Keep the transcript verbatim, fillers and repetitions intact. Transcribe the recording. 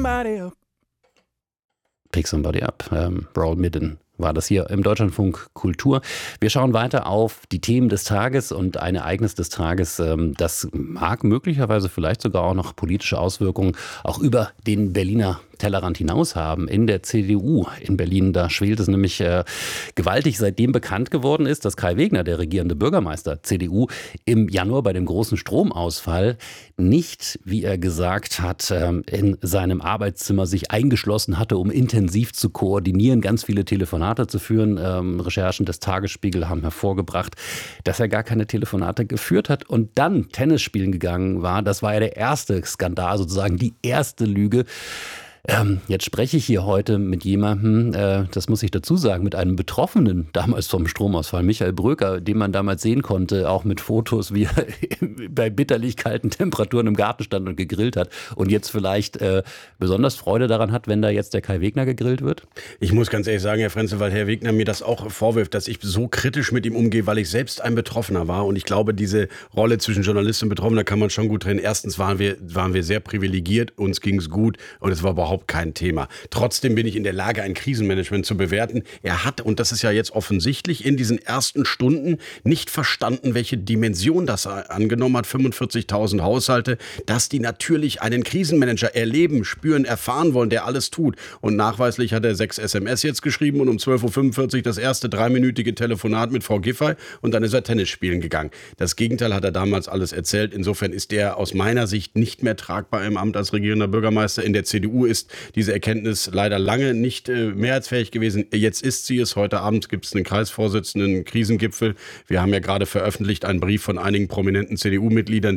somebody up. Pick Somebody Up, ähm, Raoul Midden war das hier im Deutschlandfunk Kultur. Wir schauen weiter auf die Themen des Tages und ein Ereignis des Tages, ähm, das mag möglicherweise vielleicht sogar auch noch politische Auswirkungen auch über den Berliner Tellerrand hinaus haben. In der C D U in Berlin, da schwelt es nämlich äh, gewaltig, seitdem bekannt geworden ist, dass Kai Wegner, der regierende Bürgermeister C D U, im Januar bei dem großen Stromausfall nicht, wie er gesagt hat, ähm, in seinem Arbeitszimmer sich eingeschlossen hatte, um intensiv zu koordinieren, ganz viele Telefonate zu führen. Ähm, Recherchen des Tagesspiegel haben hervorgebracht, dass er gar keine Telefonate geführt hat und dann Tennis spielen gegangen war. Das war ja der erste Skandal, sozusagen die erste Lüge. Ähm, jetzt spreche ich hier heute mit jemandem, äh, das muss ich dazu sagen, mit einem Betroffenen damals vom Stromausfall, Michael Bröker, den man damals sehen konnte, auch mit Fotos, wie er bei bitterlich kalten Temperaturen im Garten stand und gegrillt hat und jetzt vielleicht äh, besonders Freude daran hat, wenn da jetzt der Kai Wegner gegrillt wird? Ich muss ganz ehrlich sagen, Herr Frenzel, weil Herr Wegner mir das auch vorwirft, dass ich so kritisch mit ihm umgehe, weil ich selbst ein Betroffener war und ich glaube, diese Rolle zwischen Journalist und Betroffener kann man schon gut trennen. Erstens waren wir, waren wir sehr privilegiert, uns ging es gut und es war überhaupt kein Thema. Trotzdem bin ich in der Lage, ein Krisenmanagement zu bewerten. Er hat, und das ist ja jetzt offensichtlich, in diesen ersten Stunden nicht verstanden, welche Dimension das angenommen hat. fünfundvierzigtausend Haushalte, dass die natürlich einen Krisenmanager erleben, spüren, erfahren wollen, der alles tut. Und nachweislich hat er sechs S M S jetzt geschrieben und um zwölf Uhr fünfundvierzig das erste dreiminütige Telefonat mit Frau Giffey und dann ist er Tennis spielen gegangen. Das Gegenteil hat er damals alles erzählt. Insofern ist er aus meiner Sicht nicht mehr tragbar im Amt als regierender Bürgermeister. In der C D U ist diese Erkenntnis leider lange nicht äh, mehrheitsfähig gewesen. Jetzt ist sie es. Heute Abend gibt es einen Kreisvorsitzenden Krisengipfel. Wir haben ja gerade veröffentlicht einen Brief von einigen prominenten C D U-Mitgliedern,